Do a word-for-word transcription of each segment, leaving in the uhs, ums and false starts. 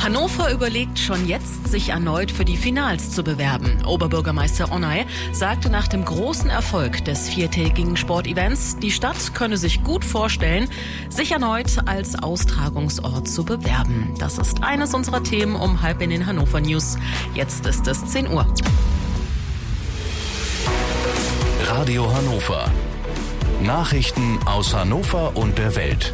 Hannover überlegt schon jetzt, sich erneut für die Finals zu bewerben. Oberbürgermeister Onay sagte nach dem großen Erfolg des viertägigen Sportevents, die Stadt könne sich gut vorstellen, sich erneut als Austragungsort zu bewerben. Das ist eines unserer Themen um halb in den Hannover News. Jetzt ist es zehn Uhr. Radio Hannover. Nachrichten aus Hannover und der Welt.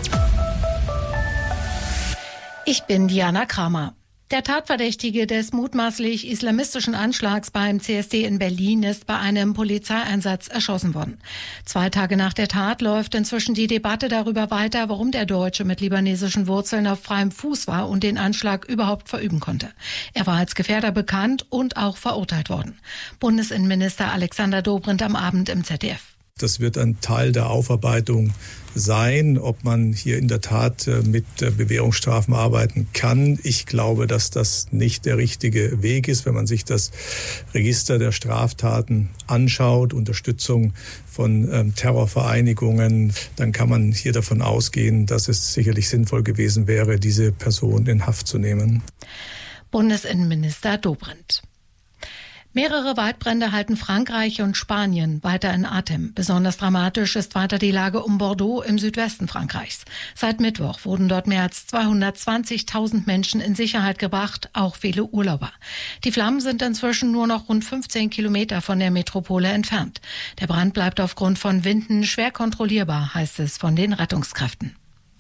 Ich bin Diana Kramer. Der Tatverdächtige des mutmaßlich islamistischen Anschlags beim C S D in Berlin ist bei einem Polizeieinsatz erschossen worden. Zwei Tage nach der Tat läuft inzwischen die Debatte darüber weiter, warum der Deutsche mit libanesischen Wurzeln auf freiem Fuß war und den Anschlag überhaupt verüben konnte. Er war als Gefährder bekannt und auch verurteilt worden. Bundesinnenminister Alexander Dobrindt am Abend im Z D F. Das wird ein Teil der Aufarbeitung sein, ob man hier in der Tat mit Bewährungsstrafen arbeiten kann. Ich glaube, dass das nicht der richtige Weg ist, wenn man sich das Register der Straftaten anschaut, Unterstützung von ähm, Terrorvereinigungen, dann kann man hier davon ausgehen, dass es sicherlich sinnvoll gewesen wäre, diese Person in Haft zu nehmen. Bundesinnenminister Dobrindt. Mehrere Waldbrände halten Frankreich und Spanien weiter in Atem. Besonders dramatisch ist weiter die Lage um Bordeaux im Südwesten Frankreichs. Seit Mittwoch wurden dort mehr als zweihundertzwanzigtausend Menschen in Sicherheit gebracht, auch viele Urlauber. Die Flammen sind inzwischen nur noch rund fünfzehn Kilometer von der Metropole entfernt. Der Brand bleibt aufgrund von Winden schwer kontrollierbar, heißt es von den Rettungskräften.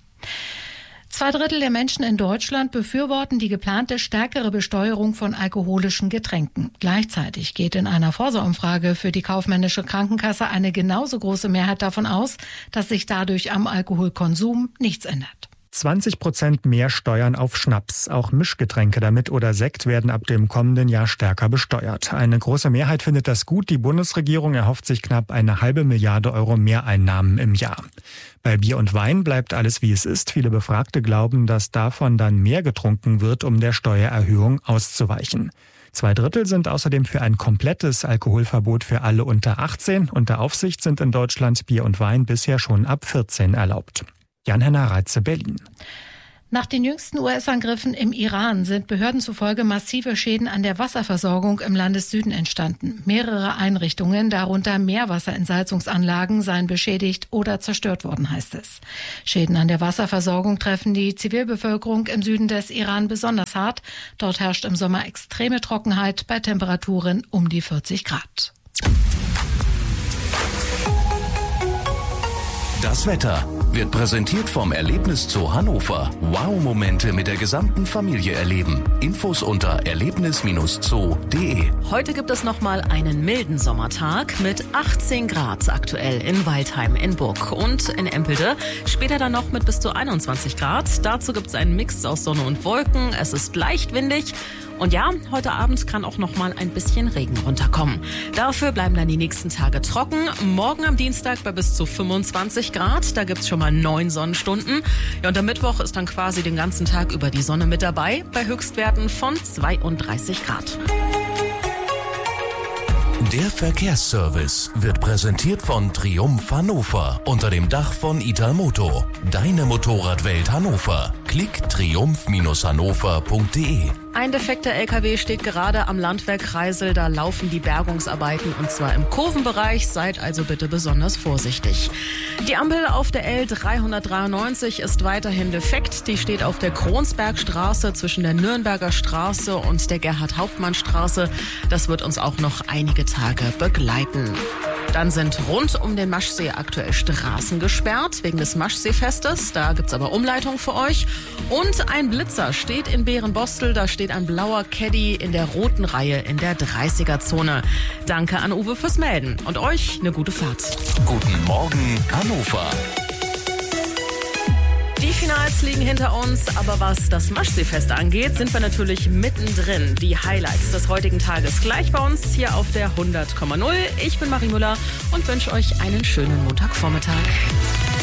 Zwei Drittel der Menschen in Deutschland befürworten die geplante stärkere Besteuerung von alkoholischen Getränken. Gleichzeitig geht in einer Forsa-Umfrage für die kaufmännische Krankenkasse eine genauso große Mehrheit davon aus, dass sich dadurch am Alkoholkonsum nichts ändert. zwanzig Prozent mehr Steuern auf Schnaps. Auch Mischgetränke damit oder Sekt werden ab dem kommenden Jahr stärker besteuert. Eine große Mehrheit findet das gut. Die Bundesregierung erhofft sich knapp eine halbe Milliarde Euro Mehreinnahmen im Jahr. Bei Bier und Wein bleibt alles wie es ist. Viele Befragte glauben, dass davon dann mehr getrunken wird, um der Steuererhöhung auszuweichen. Zwei Drittel sind außerdem für ein komplettes Alkoholverbot für alle unter achtzehn. Unter Aufsicht sind in Deutschland Bier und Wein bisher schon ab vierzehn erlaubt. Jan-Henner Reitze, Berlin. Nach den jüngsten U S-Angriffen im Iran sind Behörden zufolge massive Schäden an der Wasserversorgung im Landessüden entstanden. Mehrere Einrichtungen, darunter Meerwasserentsalzungsanlagen, seien beschädigt oder zerstört worden, heißt es. Schäden an der Wasserversorgung treffen die Zivilbevölkerung im Süden des Iran besonders hart. Dort herrscht im Sommer extreme Trockenheit bei Temperaturen um die vierzig Grad. Das Wetter wird präsentiert vom Erlebniszoo Hannover. Wow-Momente mit der gesamten Familie erleben. Infos unter erlebnis Bindestrich zoo punkt de. Heute gibt es nochmal einen milden Sommertag mit achtzehn Grad aktuell in Waldheim in Burg und in Empelde. Später dann noch mit bis zu einundzwanzig Grad. Dazu gibt es einen Mix aus Sonne und Wolken. Es ist leicht windig. Und ja, heute Abend kann auch noch mal ein bisschen Regen runterkommen. Dafür bleiben dann die nächsten Tage trocken. Morgen am Dienstag bei bis zu fünfundzwanzig Grad. Da gibt's schon mal neun Sonnenstunden. Ja, und am Mittwoch ist dann quasi den ganzen Tag über die Sonne mit dabei. Bei Höchstwerten von zweiunddreißig Grad. Der Verkehrsservice wird präsentiert von Triumph Hannover unter dem Dach von Italmoto. Deine Motorradwelt Hannover. Klick triumph Bindestrich hannover punkt de. Ein defekter L K W steht gerade am Landwehr Kreisel. Da laufen die Bergungsarbeiten und zwar im Kurvenbereich. Seid also bitte besonders vorsichtig. Die Ampel auf der L dreihundertdreiundneunzig ist weiterhin defekt. Die steht auf der Kronsbergstraße zwischen der Nürnberger Straße und der Gerhard-Hauptmann-Straße. Das wird uns auch noch einige Tage begleiten. Dann sind rund um den Maschsee aktuell Straßen gesperrt wegen des Maschseefestes. Da gibt's aber Umleitung für euch. Und ein Blitzer steht in Beerenbostel. Da steht ein blauer Caddy in der roten Reihe in der dreißiger-Zone. Danke an Uwe fürs Melden und euch eine gute Fahrt. Guten Morgen, Hannover. Die Finals liegen hinter uns, aber was das Maschseefest angeht, sind wir natürlich mittendrin. Die Highlights des heutigen Tages gleich bei uns hier auf der hundert Komma null. Ich bin Marie Müller und wünsche euch einen schönen Montagvormittag.